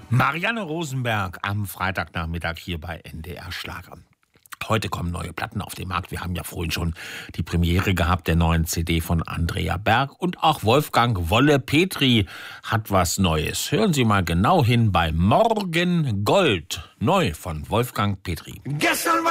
Marianne Rosenberg am Freitagnachmittag hier bei NDR Schlager. Heute kommen neue Platten auf den Markt. Wir haben ja vorhin schon die Premiere gehabt der neuen CD von Andrea Berg. Und auch Wolfgang Wolle Petri hat was Neues. Hören Sie mal genau hin bei Morgen Gold. Neu von Wolfgang Petri. Gestern